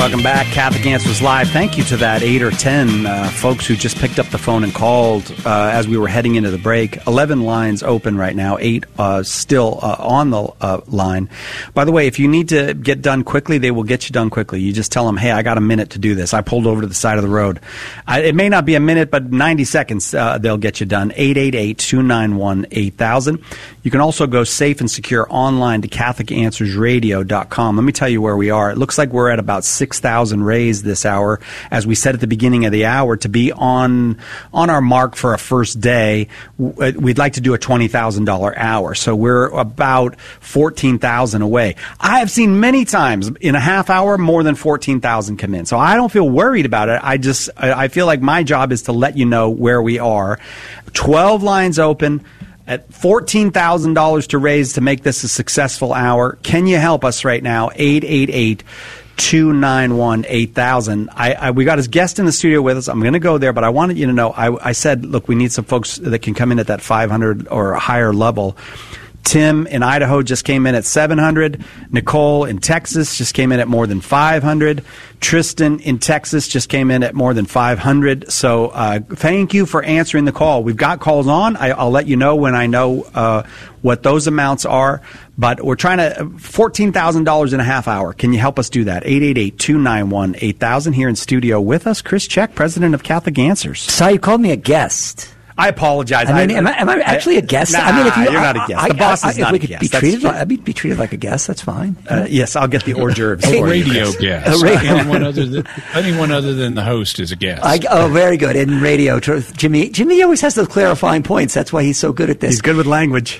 Welcome back. Catholic Answers Live. Thank you to that 8 or 10 folks who just picked up the phone and called as we were heading into the break. 11 lines open right now, 8 still on the line. By the way, if you need to get done quickly, they will get you done quickly. You just tell them, hey, I got a minute to do this. I pulled over to the side of the road. It may not be a minute, but 90 seconds they'll get you done. 888-291-8000. You can also go safe and secure online to CatholicAnswersRadio.com. Let me tell you where we are. It looks like we're at about 6,000 raised this hour. As we said at the beginning of the hour, to be on our mark for a first day, we'd like to do a $20,000 hour. So we're about 14,000 away. I have seen many times in a half hour more than 14,000 come in. So I don't feel worried about it. I feel like my job is to let you know where we are. 12 lines open. At $14,000 to raise to make this a successful hour. Can you help us right now? 888-291-8000. We got his guest in the studio with us. I'm going to go there, but I wanted you to know, I said, look, we need some folks that can come in at that 500 or higher level. Tim in Idaho just came in at 700. Nicole in Texas just came in at more than 500. Tristan in Texas just came in at more than 500. So thank you for answering the call. We've got calls on. I'll let you know when I know what those amounts are. But we're trying to $14,000 in a half hour. Can you help us do that? 888-291-8000. Here in studio with us, Chris Check, president of Catholic Answers. So you called me a guest. I apologize. I mean, am I actually a guest? Nah, I mean, if you're not a guest. The boss is not a guest. I'd be treated like a guest. That's fine. Yes, I'll get the hors d'oeuvres. A radio guest. Anyone other than the host is a guest. Very good. In radio, Jimmy always has those clarifying points. That's why he's so good at this. He's good with language.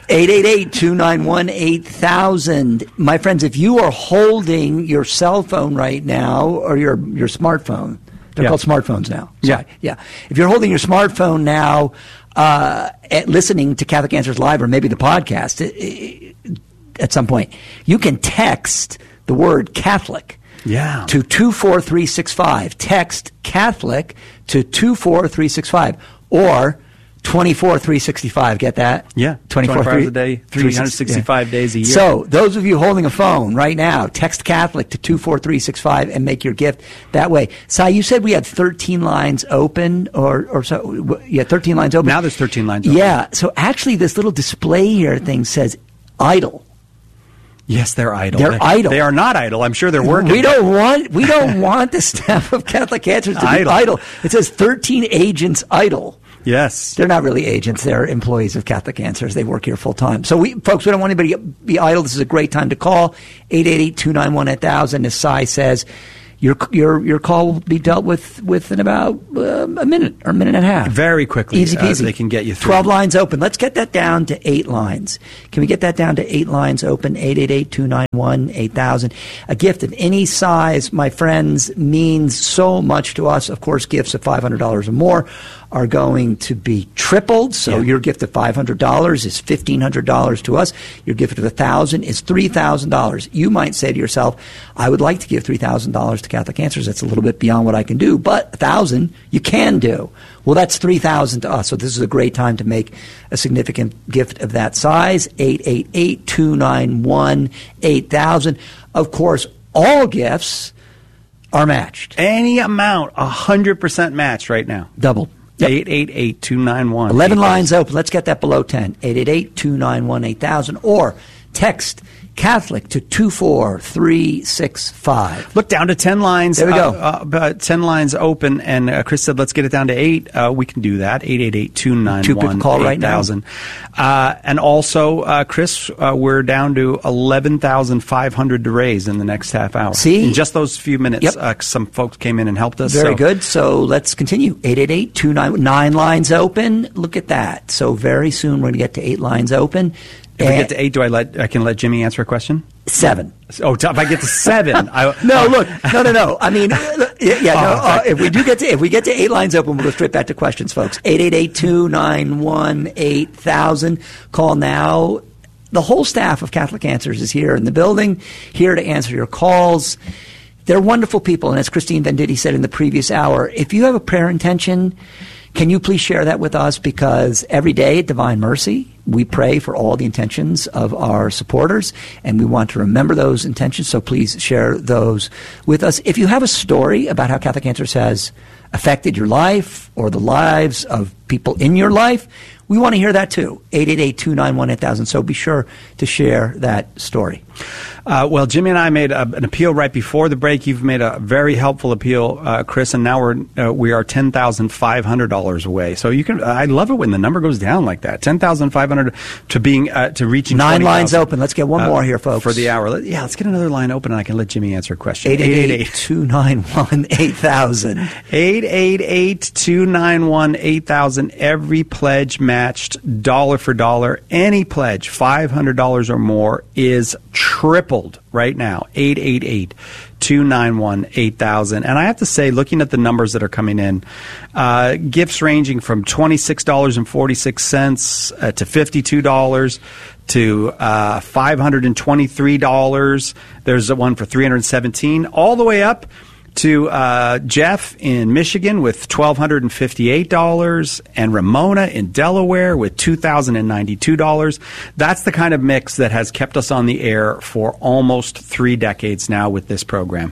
888-291-8000. My friends, if you are holding your cell phone right now or your smartphone, they're called smartphones now. Sorry. Yeah. If you're holding your smartphone now, listening to Catholic Answers Live or maybe the podcast at some point, you can text the word Catholic to 24365. Text Catholic to 24365 or 24,365. Get that? Yeah. 24 hours a day, 365 days a year. So those of you holding a phone right now, text Catholic to 24365 and make your gift that way. Sai, you said we had 13 lines open or so. Yeah, 13 lines open. Now there's 13 lines open. Yeah. So actually this little display here thing says idle. Yes, they're idle. They're idle. They are not idle. I'm sure they're working. We don't want the staff of Catholic Answers to be idle. It says 13 agents idle. Yes. They're not really agents. They're employees of Catholic Answers. They work here full time. So folks, we don't want anybody to be idle. This is a great time to call. 888-291-8000. As Sai says, your call will be dealt with in about a minute or a minute and a half. Very quickly. Easy peasy. They can get you through. 12 lines open. Let's get that down to 8 lines. Can we get that down to 8 lines open? 888-291-8000. A gift of any size, my friends, means so much to us. Of course, gifts of $500 or more are going to be tripled. So your gift of $500 is $1,500 to us. Your gift of $1,000 is $3,000. You might say to yourself, I would like to give $3,000 to Catholic Answers. That's a little bit beyond what I can do, but $1,000 you can do. Well, that's $3,000 to us. So this is a great time to make a significant gift of that size. 888-291-8000. Of course, all gifts are matched. Any amount, 100% matched right now. Double. Yep. 888-291. 11 lines open. Let's get that below 10. 888-291-8000. Or text Catholic to 24365. Look, down to 10 lines. There we go. 10 lines open, and Chris said, let's get it down to 8. We can do that. 888-291-8000. 2 people call right now. And also, Chris, we're down to 11,500 to raise in the next half hour. See? In just those few minutes, Yep. some folks came in and helped us. Very good. So let's continue. 888-291. 9 lines open. Look at that. So very soon we're going to get to 8 lines open. If we get to 8, I can let Jimmy answer a question? 7. Oh, if I get to 7, No. I mean, if we get to 8 lines open, we'll go straight back to questions, folks. 888-291-8000. Call now. The whole staff of Catholic Answers is here in the building, here to answer your calls. They're wonderful people, and as Christine Venditti said in the previous hour, if you have a prayer intention, can you please share that with us? Because every day at Divine Mercy, we pray for all the intentions of our supporters, and we want to remember those intentions, so please share those with us. If you have a story about how Catholic Answers has affected your life or the lives of people in your life, we want to hear that too. 888-291-8000. So be sure to share that story. Well, Jimmy and I made an appeal right before the break. You've made a very helpful appeal, Chris, and now we are $10,500 away. So you can. I love it when the number goes down like that. $10,500 to reaching 9 lines open. Let's get one more here, folks, for the hour. Let's get another line open, and I can let Jimmy answer a question. 888-291-8000. 888-291-8000. Every pledge matched dollar for dollar. Any pledge, $500 or more, is tripled right now. 888-291-8000. And I have to say, looking at the numbers that are coming in, gifts ranging from $26.46 to $52 to $523. There's one for $317, all the way up to Jeff in Michigan with $1,258 and Ramona in Delaware with $2,092. That's the kind of mix that has kept us on the air for almost 3 decades now with this program.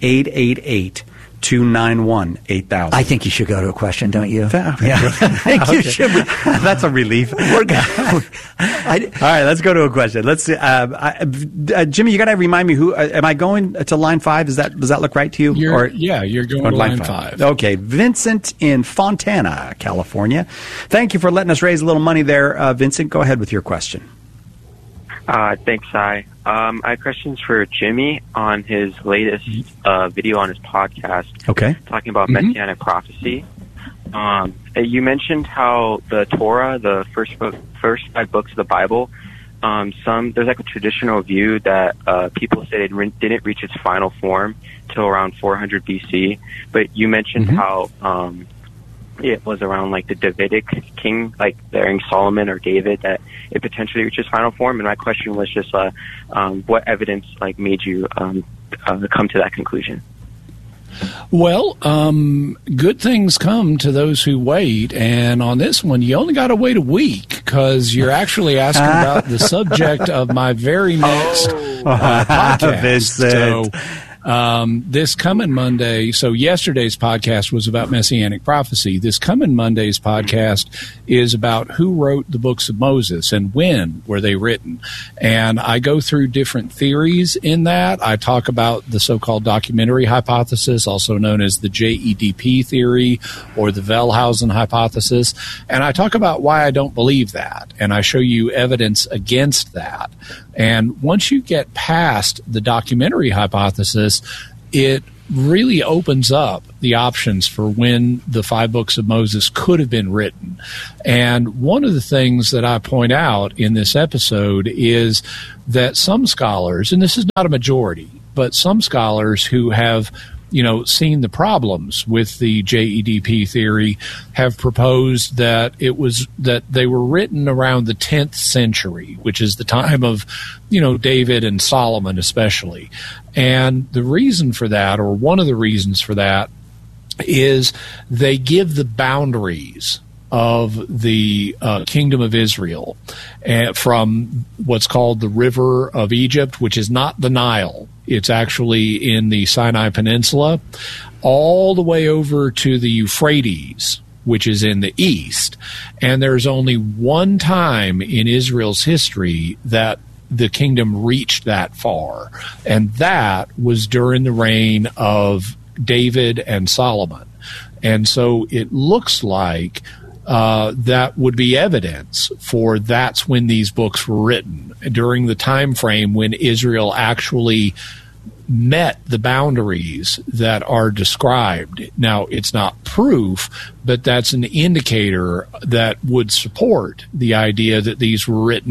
888-291-8000. I think you should go to a question, don't you? Yeah. I think you should. That's a relief. We're good. All right, let's go to a question. Let's see. Jimmy, you got to remind me who. Am I going to line 5? Does that look right to you? You're going to line 5. Okay, Vincent in Fontana, California. Thank you for letting us raise a little money there, Vincent. Go ahead with your question. Thanks, Cy. I have questions for Jimmy on his latest video on his podcast. Okay. Talking about Messianic prophecy. You mentioned how the Torah, the first 5 books of the Bible, there's like a traditional view that people say it didn't reach its final form till around 400 BC. But you mentioned how it was around like the Davidic king, like during Solomon or David, that it potentially reached its final form. And my question was just what evidence like made you come to that conclusion? Well, good things come to those who wait, and on this one, you only got to wait a week because you're actually asking about the subject of my very next podcast. This coming Monday, so yesterday's podcast was about Messianic prophecy. This coming Monday's podcast is about who wrote the books of Moses and when were they written. And I go through different theories in that. I talk about the so-called documentary hypothesis, also known as the JEDP theory or the Wellhausen hypothesis. And I talk about why I don't believe that. And I show you evidence against that. And once you get past the documentary hypothesis, it really opens up the options for when the 5 books of Moses could have been written. And one of the things that I point out in this episode is that some scholars, and this is not a majority, but some scholars who have seen the problems with the JEDP theory have proposed that they were written around the 10th century, which is the time of, David and Solomon especially. And the reason for that, or one of the reasons for that, is they give the boundaries of the kingdom of Israel from what's called the River of Egypt, which is not the Nile. It's actually in the Sinai Peninsula, all the way over to the Euphrates, which is in the east. And there's only one time in Israel's history that the kingdom reached that far, and that was during the reign of David and Solomon. And so it looks like that would be evidence for that's when these books were written, during the time frame when Israel actually met the boundaries that are described. Now, it's not proof, but that's an indicator that would support the idea that these were written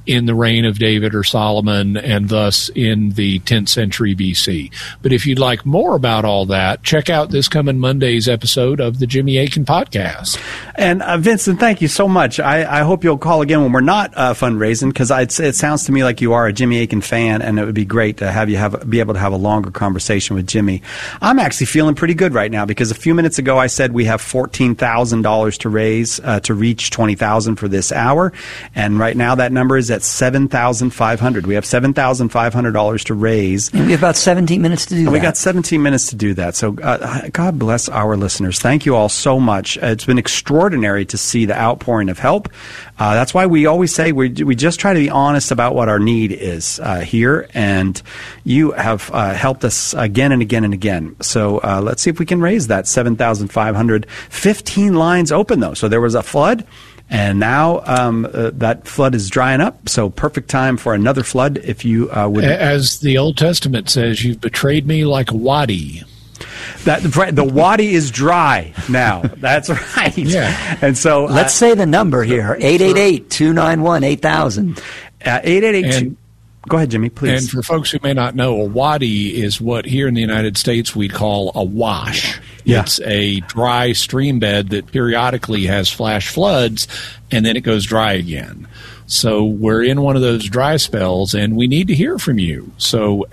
in the reign of David or Solomon, and thus in the 10th century BC. But if you'd like more about all that, check out this coming Monday's episode of the Jimmy Akin Podcast. And Vincent, thank you so much. I hope you'll call again when we're not fundraising, because it sounds to me like you are a Jimmy Akin fan, and it would be great to have you be able to have a longer conversation with Jimmy. I'm actually feeling pretty good right now, because a few minutes ago I said we have $14,000 to raise to reach $20,000 for this hour, and right now that number is at $7,500. We have $7,500 to raise. And we have about 17 minutes to do that. We got 17 minutes to do that. So God bless our listeners. Thank you all so much. It's been extraordinary to see the outpouring of help. That's why we always say we just try to be honest about what our need is here, and you have helped us again and again and again. So let's see if we can raise that $7,500. 15 lines open, though. So there was a flood. And now that flood is drying up, so perfect time for another flood if you would. As the Old Testament says, you've betrayed me like a wadi. The wadi is dry now. That's right. Yeah. And so let's say the number here, 888-291-8000. 888. Go ahead, Jimmy, please. And for folks who may not know, a wadi is what here in the United States we'd call a wash. Yeah. It's a dry stream bed that periodically has flash floods, and then it goes dry again. So we're in one of those dry spells, and we need to hear from you. So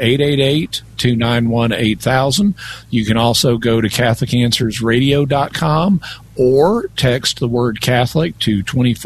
888-291-8000. You can also go to CatholicAnswersRadio.com or text the word Catholic to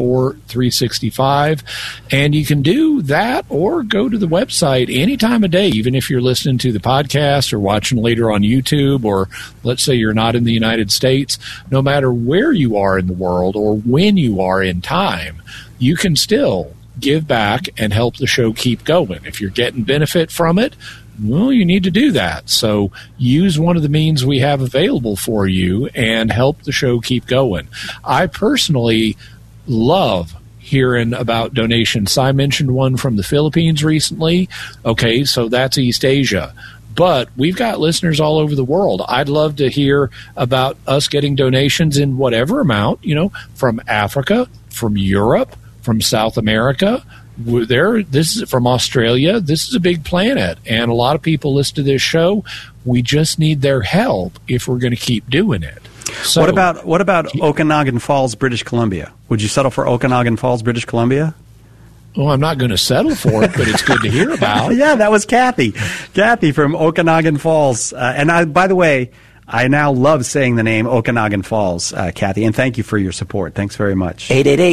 24365. And you can do that or go to the website any time of day, even if you're listening to the podcast or watching later on YouTube, or let's say you're not in the United States. No matter where you are in the world or when you are in time, you can still give back and help the show keep going. If you're getting benefit from it, well, you need to do that. So use one of the means we have available for you and help the show keep going. I personally love hearing about donations. I mentioned one from the Philippines recently. Okay, so that's East Asia. But we've got listeners all over the world. I'd love to hear about us getting donations in whatever amount, from Africa, from Europe, from South America. This is from Australia. This is a big planet, and a lot of people listen to this show. We just need their help if we're going to keep doing it. So, what about Okanagan Falls, British Columbia? Would you settle for Okanagan Falls, British Columbia? Well, I'm not going to settle for it, but it's good to hear about. Yeah, that was Kathy. Kathy from Okanagan Falls. And by the way, I now love saying the name Okanagan Falls, Kathy, and thank you for your support. Thanks very much.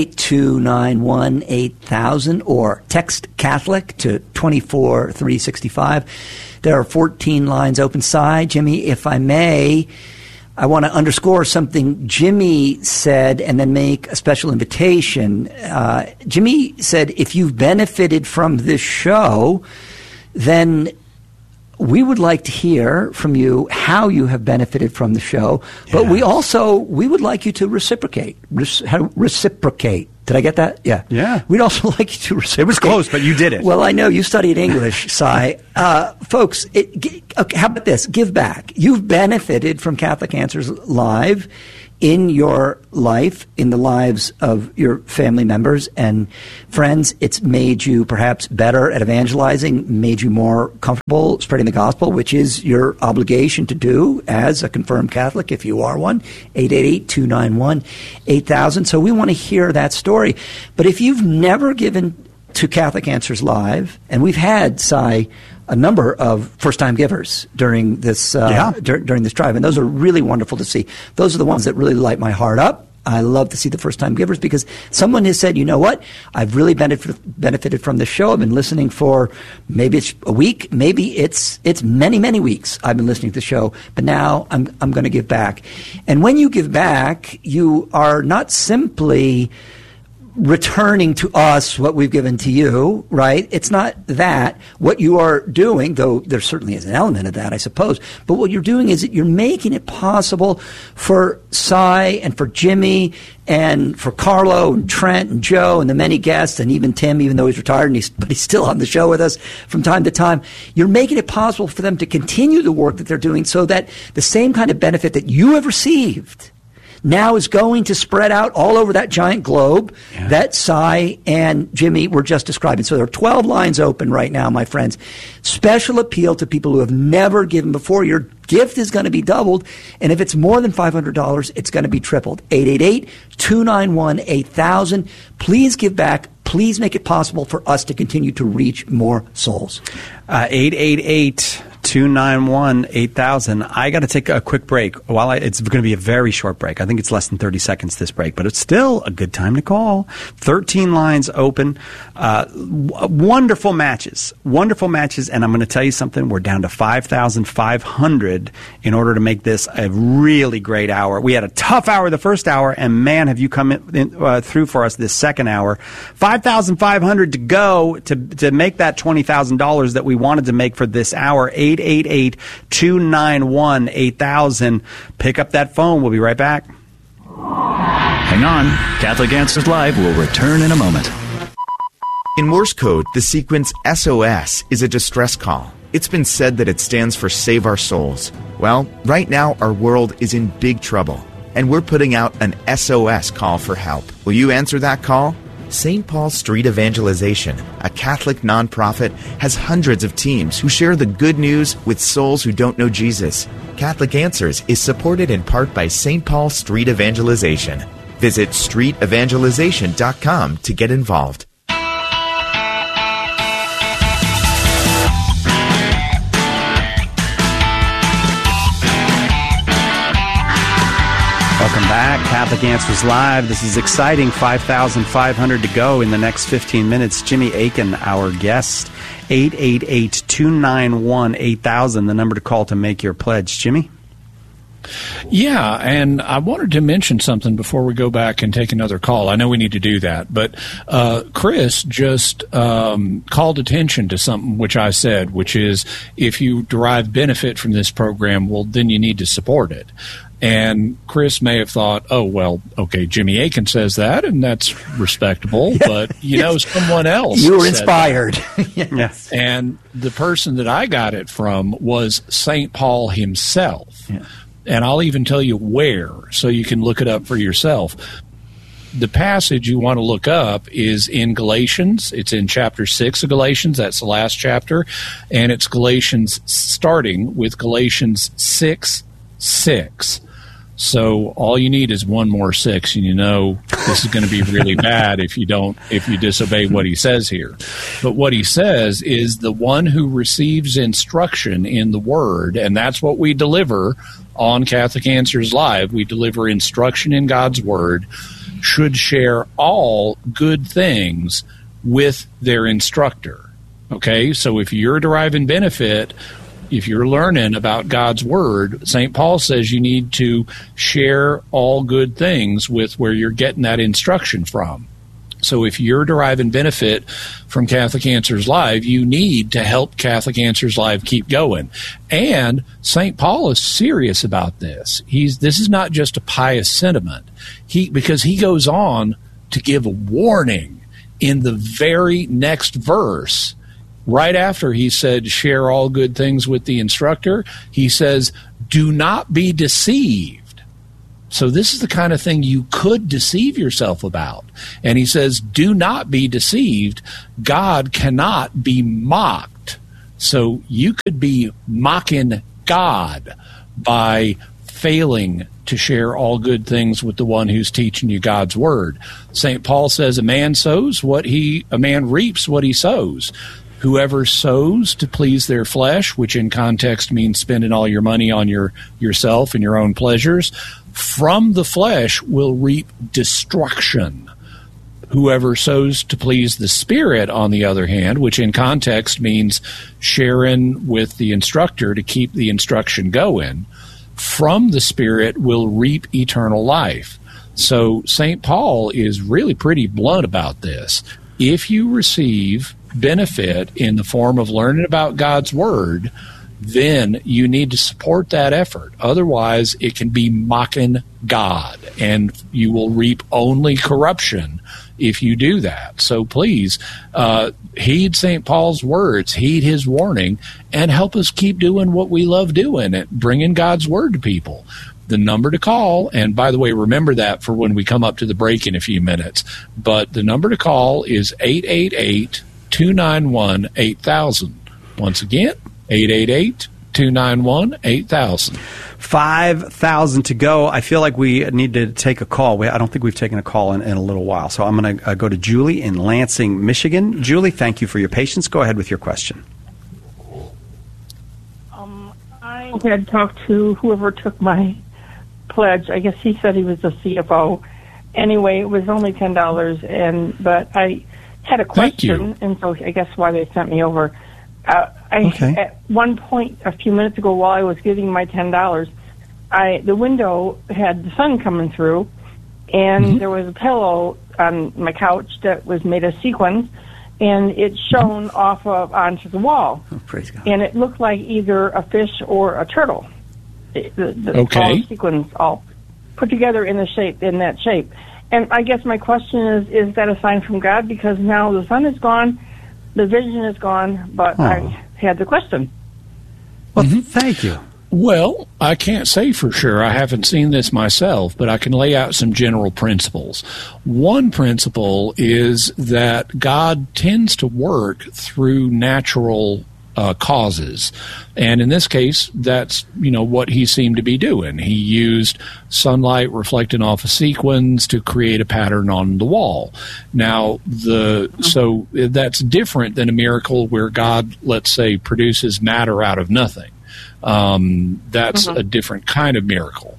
888-291-8000 or text Catholic to 24365. There are 14 lines open. Jimmy, if I may, I want to underscore something Jimmy said and then make a special invitation. Jimmy said, if you've benefited from this show, then we would like to hear from you how you have benefited from the show, but we would like you to reciprocate. Reciprocate. Did I get that? Yeah. Yeah. We'd also like you to reciprocate. It was close, but you did it. Well, I know you studied English, Cy. Folks, how about this? Give back. You've benefited from Catholic Answers Live in your life, in the lives of your family members and friends. It's made you perhaps better at evangelizing, made you more comfortable spreading the gospel, which is your obligation to do as a confirmed Catholic, if you are one. 888-291-8000. So we want to hear that story. But if you've never given to Catholic Answers Live, and we've had, Cy, a number of first-time givers during this during this drive, and those are really wonderful to see. Those are the ones that really light my heart up. I love to see the first-time givers because someone has said, you know what, I've really benefited from the show. I've been listening for maybe it's a week, maybe it's many, many weeks I've been listening to the show, but now I'm going to give back. And when you give back, you are not simply returning to us what we've given to you, right? It's not that. What you are doing, though there certainly is an element of that, I suppose, but what you're doing is that you're making it possible for Cy and for Jimmy and for Carlo and Trent and Joe and the many guests and even Tim, even though he's retired, but he's still on the show with us from time to time. You're making it possible for them to continue the work that they're doing so that the same kind of benefit that you have received, now is going to spread out all over that giant globe that Cy and Jimmy were just describing. So there are 12 lines open right now, my friends. Special appeal to people who have never given before. Your gift is going to be doubled, and if it's more than $500, it's going to be tripled. 888-291-8000. Please give back. Please make it possible for us to continue to reach more souls. 888-291-8000. I got to take a quick break. It's going to be a very short break. I think it's less than 30 seconds, this break, but it's still a good time to call. 13 lines open. Wonderful matches. Wonderful matches, and I'm going to tell you something. We're down to 5,500 in order to make this a really great hour. We had a tough hour the first hour, and man, have you come through for us this second hour. 5,500 to go to make that $20,000 that we wanted to make for this hour. 888-291-8000. Pick up that phone. We'll be right back. Hang on. Catholic Answers Live will return in a moment. In Morse code, the sequence SOS is a distress call. It's been said that it stands for Save Our Souls. Well, right now our world is in big trouble, and we're putting out an SOS call for help. Will you answer that call? St. Paul Street Evangelization, a Catholic nonprofit, has hundreds of teams who share the good news with souls who don't know Jesus. Catholic Answers is supported in part by St. Paul Street Evangelization. Visit streetevangelization.com to get involved. Welcome back. Catholic Answers Live. This is exciting. 5,500 to go in the next 15 minutes. Jimmy Akin, our guest. 888-291-8000, the number to call to make your pledge. Jimmy? Yeah, and I wanted to mention something before we go back and take another call. I know we need to do that, but Chris just called attention to something which I said, which is if you derive benefit from this program, well, then you need to support it. And Chris may have thought, oh, well, okay, Jimmy Akin says that, and that's respectable, but, someone else. You were inspired. Yes. And the person that I got it from was St. Paul himself. Yeah. And I'll even tell you where, so you can look it up for yourself. The passage you want to look up is in Galatians. It's in chapter 6 of Galatians. That's the last chapter. And it's Galatians, starting with Galatians 6:6. So all you need is one more 6, and this is going to be really bad if you disobey what he says here. But what he says is the one who receives instruction in the Word, and that's what we deliver on Catholic Answers Live. We deliver instruction in God's Word, should share all good things with their instructor. Okay, so if you're deriving benefit, if you're learning about God's Word, St. Paul says you need to share all good things with where you're getting that instruction from. So if you're deriving benefit from Catholic Answers Live, you need to help Catholic Answers Live keep going. And St. Paul is serious about this. This is not just a pious sentiment. Because he goes on to give a warning in the very next verse. Right after he said, share all good things with the instructor, he says, do not be deceived. So this is the kind of thing you could deceive yourself about. And he says, do not be deceived. God cannot be mocked. So you could be mocking God by failing to share all good things with the one who's teaching you God's Word. St. Paul says a man reaps what he sows. Whoever sows to please their flesh, which in context means spending all your money on yourself and your own pleasures, from the flesh will reap destruction. Whoever sows to please the Spirit, on the other hand, which in context means sharing with the instructor to keep the instruction going, from the Spirit will reap eternal life. So St. Paul is really pretty blunt about this. If you receive benefit in the form of learning about God's Word, then you need to support that effort. Otherwise, it can be mocking God, and you will reap only corruption if you do that. So please, heed St. Paul's words, heed his warning, and help us keep doing what we love doing, bringing God's Word to people. The number to call, and by the way, remember that for when we come up to the break in a few minutes, but the number to call is 888-291-8000. Once again, 888-291-8000. 5,000 to go. I feel like we need to take a call. I don't think we've taken a call in a little while. So I'm going to go to Julie in Lansing, Michigan. Julie, thank you for your patience. Go ahead with your question. I had talked to whoever took my pledge. I guess he said he was the CFO. Anyway, it was only $10, but I had a question, and so I guess why they sent me over. At one point, a few minutes ago, while I was getting my $10, the window had the sun coming through, and there was a pillow on my couch that was made of sequins, and it shone onto the wall. Oh, praise God. And it looked like either a fish or a turtle. All sequins all put together in that shape. And I guess my question is that a sign from God? Because now the sun is gone, the vision is gone, but I had the question. Well, thank you. Well, I can't say for sure. I haven't seen this myself, but I can lay out some general principles. One principle is that God tends to work through natural causes. And in this case, that's, what he seemed to be doing. He used sunlight reflecting off of sequins to create a pattern on the wall. Now, so that's different than a miracle where God, let's say, produces matter out of nothing. That's a different kind of miracle.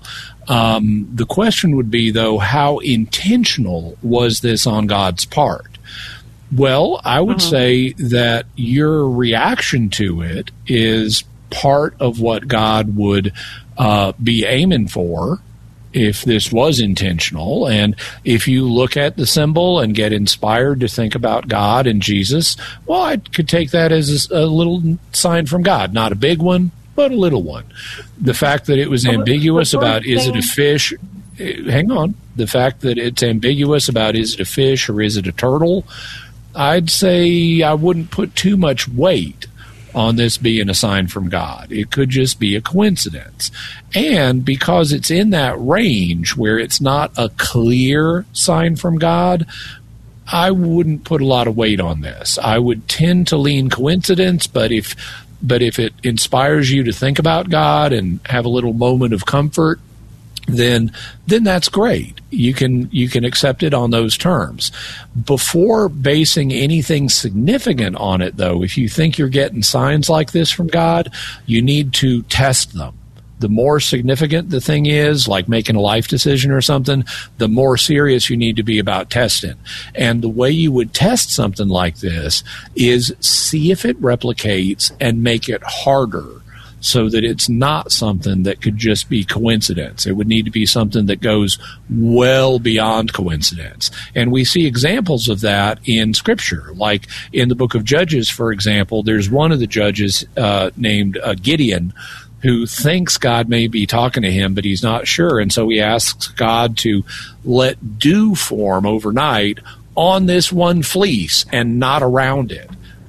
The question would be, though, how intentional was this on God's part? Well, I would say that your reaction to it is part of what God would be aiming for if this was intentional. And if you look at the symbol and get inspired to think about God and Jesus, well, I could take that as a little sign from God. Not a big one, but a little one. The fact that it was ambiguous about is it a fish, hang on, the fact that it's ambiguous about is it a fish or is it a turtle, I'd say I wouldn't put too much weight on this being a sign from God. It could just be a coincidence. And because it's in that range where it's not a clear sign from God, I wouldn't put a lot of weight on this. I would tend to lean coincidence, but if it inspires you to think about God and have a little moment of comfort, then that's great. You can accept it on those terms. Before basing anything significant on it, though, if you think you're getting signs like this from God, you need to test them. The more significant the thing is, like making a life decision or something, the more serious you need to be about testing. And the way you would test something like this is see if it replicates and make it harder, so that it's not something that could just be coincidence. It would need to be something that goes well beyond coincidence. And we see examples of that in Scripture. Like in the book of Judges, for example, there's one of the judges named Gideon who thinks God may be talking to him, but he's not sure. And so he asks God to let dew form overnight on this one fleece and not around it.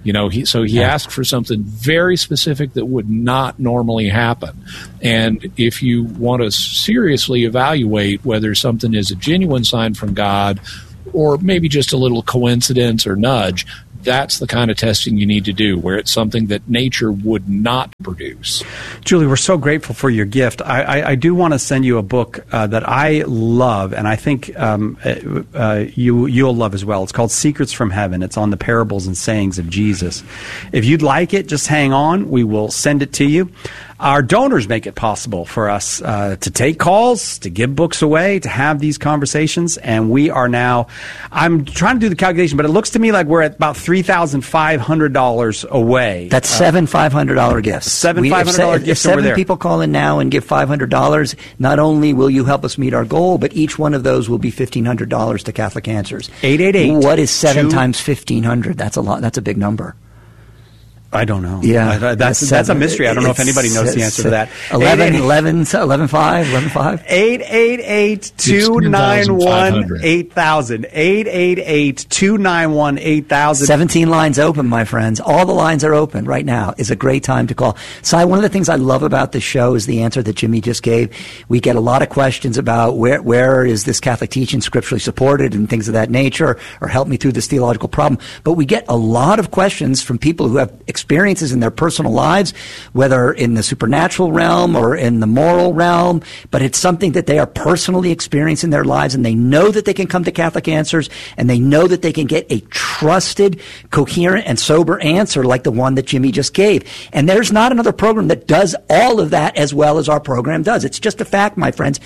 He asked for something very specific that would not normally happen. And if you want to seriously evaluate whether something is a genuine sign from God or maybe just a little coincidence or nudge, that's the kind of testing you need to do, where it's something that nature would not produce. Julie, we're so grateful for your gift. I do want to send you a book that I love, and I think you'll love as well. It's called Secrets from Heaven. It's on the parables and sayings of Jesus. If you'd like it, just hang on. We will send it to you. Our donors make it possible for us to take calls, to give books away, to have these conversations. And we are now, I'm trying to do the calculation, but it looks to me like we're at about $3,500 away. That's seven $500 gifts. $7 $500 gifts over there. If 7 people call in now and give $500, not only will you help us meet our goal, but each one of those will be $1,500 to Catholic Answers. 888. What is 7 times 1,500? That's a lot. That's a big number. I don't know. Yeah. That's a mystery. I don't know if anybody knows the answer to that. 11-5? 888-291-8000. 888-291-8000. 17 lines open, my friends. All the lines are open right now. Is a great time to call. Si, one of the things I love about this show is the answer that Jimmy just gave. We get a lot of questions about where is this Catholic teaching scripturally supported and things of that nature, or help me through this theological problem. But we get a lot of questions from people who have experiences in their personal lives, whether in the supernatural realm or in the moral realm, but it's something that they are personally experiencing in their lives, and they know that they can come to Catholic Answers, and they know that they can get a trusted, coherent, and sober answer like the one that Jimmy just gave. And there's not another program that does all of that as well as our program does. It's just a fact, my friends.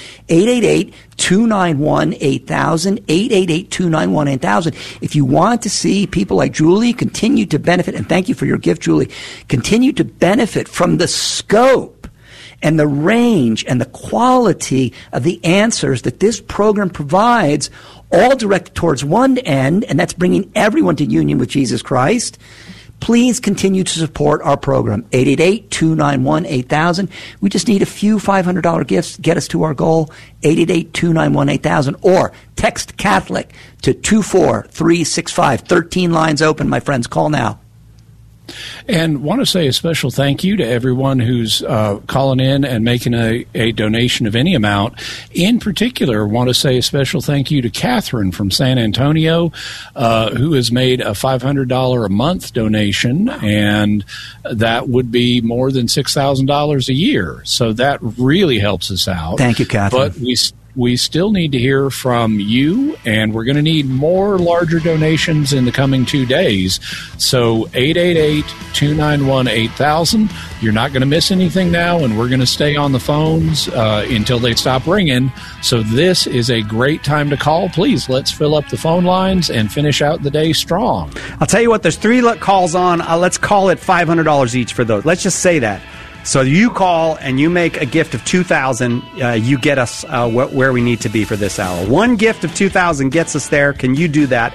888-291-8000, 888-291-8000. If you want to see people like Julie continue to benefit, and thank you for your gift, Julie, continue to benefit from the scope and the range and the quality of the answers that this program provides, all directed towards one end, and that's bringing everyone to union with Jesus Christ, please continue to support our program. 888-291-8000. We just need a few $500 gifts to get us to our goal. 888-291-8000. Or text Catholic to 24365. 13 lines open, my friends. Call now. And want to say a special thank you to everyone who's calling in and making a donation of any amount. In particular, want to say a special thank you to Catherine from San Antonio, who has made a $500 a month donation, and that would be more than $6,000 a year. So that really helps us out. Thank you, Catherine. But we still need to hear from you, and we're going to need more larger donations in the coming 2 days. So 888-291-8000. You're not going to miss anything now, and we're going to stay on the phones until they stop ringing. So this is a great time to call. Please, let's fill up the phone lines and finish out the day strong. I'll tell you what, there's 3 calls on. Let's call it $500 each for those. Let's just say that. So you call and you make a gift of $2,000. You get us where we need to be for this hour. One gift of $2,000 gets us there. Can you do that?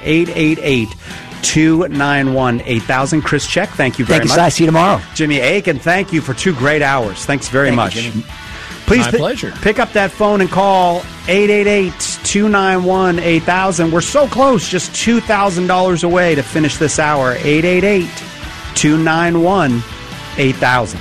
888-291-8000. Chris Check, thank you very much. Thank you, Si. See you tomorrow. Jimmy Aiken, thank you for 2 great hours. Thanks very much. You, Jimmy. Please My pleasure. Pick up that phone and call 888-291-8000. We're so close, just $2,000 away to finish this hour. 888-291-8000.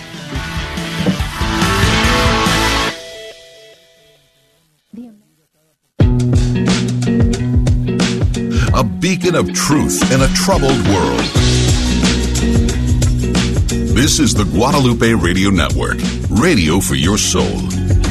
A beacon of truth in a troubled world. This is the Guadalupe Radio Network, radio for your soul.